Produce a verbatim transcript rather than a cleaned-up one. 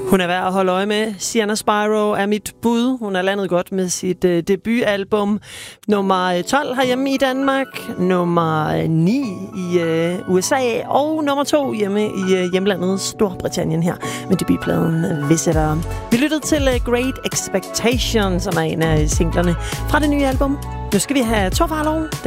Hun er værd at holde øje med. Sienna Spyro er mit bud. Hun er landet godt med sit uh, debutalbum. Nummer tolv herhjemme i Danmark. Nummer ni i uh, U S A. Og nummer to hjemme i uh, hjemlandet Storbritannien her med debutpladen Visitor. Vi lyttede til uh, Great Expectations, som er en af singlerne fra det nye album. Nu skal vi have Thor Farlov.